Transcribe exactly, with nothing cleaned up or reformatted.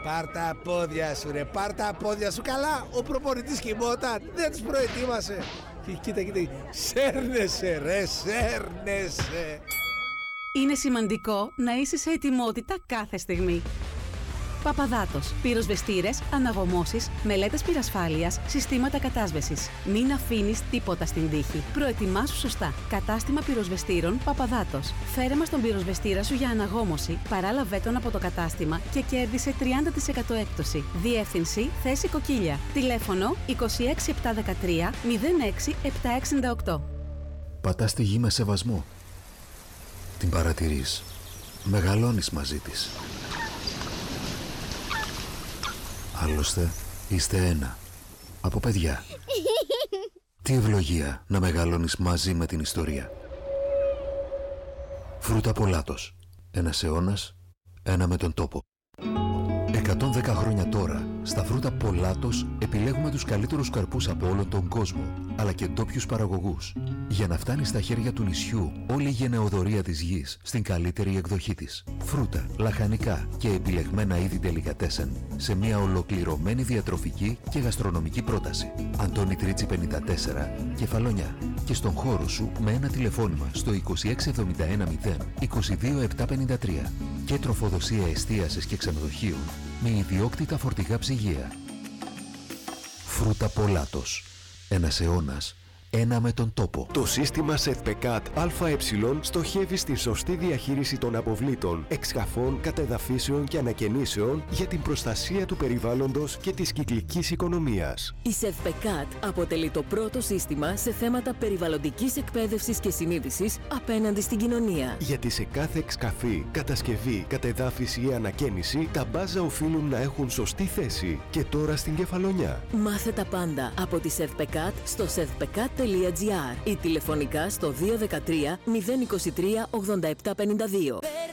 Πάρ' τα πόδια σου ρε, πάρ' τα πόδια σου. Καλά, ο προπονητής κοιμόταν, δεν τους προετοίμασε. Και κοίτα, κοίτα, σέρνεσαι ρε, σέρνεσαι. Είναι σημαντικό να είσαι σε ετοιμότητα κάθε στιγμή. Παπαδάτος. Πυροσβεστήρες, αναγωμώσεις, μελέτες πυρασφάλειας, συστήματα κατάσβεσης. Μην αφήνεις τίποτα στην τύχη. Προετοιμάσου σωστά. Κατάστημα πυροσβεστήρων Παπαδάτος. Φέρε μας τον πυροσβεστήρα σου για αναγώμωση, παράλαβέ τον από το κατάστημα και κέρδισε τριάντα τοις εκατό έκπτωση. Διεύθυνση θέση Κοκκίλια. Τηλέφωνο είκοσι έξι επτακόσια δεκατρία μηδέν έξι επτακόσια εξήντα οκτώ. Πατάς τη γη με σεβασμό. Την παρατηρείς. Μεγαλώνεις μαζί της. Άλλωστε, είστε ένα. Από παιδιά. Τι ευλογία να μεγαλώνεις μαζί με την ιστορία. Φρούτα Πολάτος. Ένας αιώνας, ένα με τον τόπο. εκατόν δέκα χρόνια τώρα, στα Φρούτα Πολάτος επιλέγουμε τους καλύτερους καρπούς από όλον τον κόσμο, αλλά και ντόπιους παραγωγούς, για να φτάνει στα χέρια του νησιού όλη η γενεοδορία της γης στην καλύτερη εκδοχή της. Φρούτα, λαχανικά και επιλεγμένα είδη ντελικατέσεν σε μια ολοκληρωμένη διατροφική και γαστρονομική πρόταση. Αντώνη Τρίτσι πενήντα τέσσερα, Κεφαλονιά. Και στον χώρο σου με ένα τηλεφώνημα στο είκοσι έξι εβδομήντα ένα μηδέν είκοσι δύο επτακόσια πενήντα τρία και τροφοδοσία εστίασης και ξενοδοχείων με ιδιόκτητα φορτηγά ψυγεία. Φρούτα Πολάτος. Ένας αιώνας, ένα με τον τόπο. Το σύστημα ΣΕΔΠΕΚΑΤ ΑΕ στοχεύει στη σωστή διαχείριση των αποβλήτων, εξκαφών, κατεδαφίσεων και ανακαινήσεων για την προστασία του περιβάλλοντος και της κυκλικής οικονομίας. Η ΣΕΔΠΕΚΑΤ αποτελεί το πρώτο σύστημα σε θέματα περιβαλλοντικής εκπαίδευσης και συνείδησης απέναντι στην κοινωνία. Γιατί σε κάθε εξκαφή, κατασκευή, κατεδάφιση ή ανακαίνιση, τα μπάζα οφείλουν να έχουν σωστή θέση. Και τώρα στην Κεφαλονιά. Μάθε τα πάντα από τη ΣΕΔΠΕΚΑΤ στο σεδπεκατ τελεία τζι άρ ή τηλεφωνικά στο δύο ένα τρία μηδέν δύο τρία ογδόντα επτά πενήντα δύο.